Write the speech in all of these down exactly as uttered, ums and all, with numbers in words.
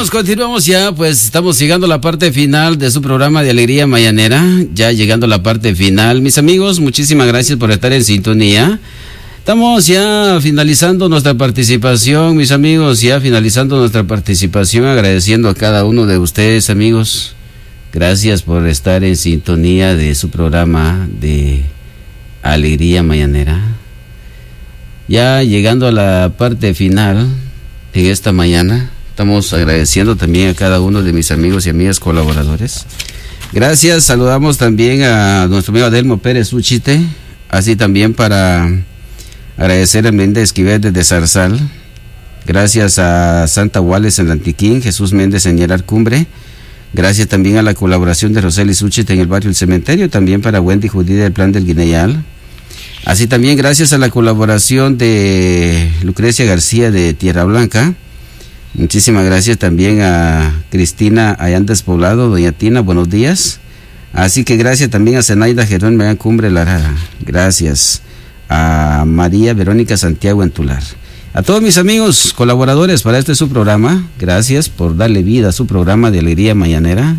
amigos, continuamos ya, pues estamos llegando a la parte final de su programa de Alegría Mañanera, ya llegando a la parte final. Mis amigos, muchísimas gracias por estar en sintonía. Estamos ya finalizando nuestra participación, mis amigos, ya finalizando nuestra participación, agradeciendo a cada uno de ustedes, amigos. Gracias por estar en sintonía de su programa de Alegría Mañanera. Ya llegando a la parte final de esta mañana, estamos agradeciendo también a cada uno de mis amigos y amigas colaboradores. Gracias, saludamos también a nuestro amigo Adelmo Pérez Uchite, así también para agradecer a Méndez Esquivel desde Zarzal. Gracias a Santa Wales en Antiquín, Jesús Méndez en Yerar Cumbre. Gracias también a la colaboración de Roseli Uchite en el barrio El Cementerio, también para Wendy Judí del Plan del Guineyal. Así también gracias a la colaboración de Lucrecia García de Tierra Blanca. Muchísimas gracias también a Cristina Allantes Poblado, doña Tina, buenos días. Así que gracias también a Zenaida Gerón Meán Cumbre Lara. Gracias a María Verónica Santiago en Tular. A todos mis amigos colaboradores para este su programa, gracias por darle vida a su programa de Alegría Mañanera.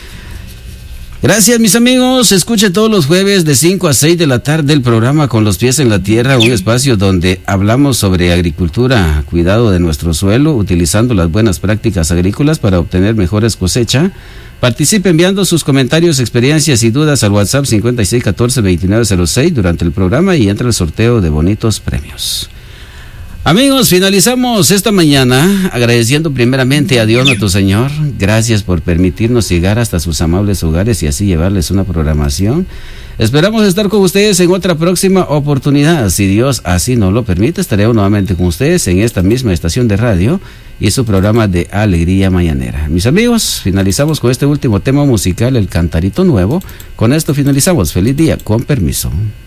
Gracias, mis amigos. Escuche todos los jueves de cinco a seis de la tarde el programa Con los Pies en la Tierra, un espacio donde hablamos sobre agricultura, cuidado de nuestro suelo, utilizando las buenas prácticas agrícolas para obtener mejores cosechas. Participe enviando sus comentarios, experiencias y dudas al WhatsApp cincuenta y seis catorce veintinueve cero seis durante el programa y entra el sorteo de bonitos premios. Amigos, finalizamos esta mañana agradeciendo primeramente a Dios nuestro Señor. Gracias por permitirnos llegar hasta sus amables hogares y así llevarles una programación. Esperamos estar con ustedes en otra próxima oportunidad. Si Dios así nos lo permite, estaremos nuevamente con ustedes en esta misma estación de radio y su programa de Alegría Mañanera. Mis amigos, finalizamos con este último tema musical, el Cantarito Nuevo. Con esto finalizamos. Feliz día, con permiso.